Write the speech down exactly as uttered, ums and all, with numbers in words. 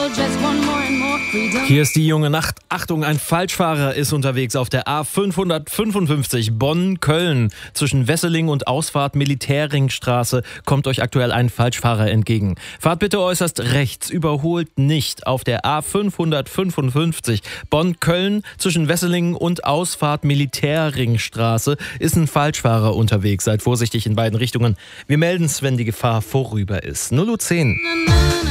Hier ist die junge Nacht. Achtung, ein Falschfahrer ist unterwegs auf der A fünfhundertfünfundfünfzig Bonn-Köln. Zwischen Wesseling und Ausfahrt Militärringstraße kommt euch aktuell ein Falschfahrer entgegen. Fahrt bitte äußerst rechts, überholt nicht. Auf der A fünfhundertfünfundfünfzig Bonn-Köln zwischen Wesseling und Ausfahrt Militärringstraße ist ein Falschfahrer unterwegs. Seid vorsichtig in beiden Richtungen. Wir melden es, wenn die Gefahr vorüber ist. null Uhr zehn.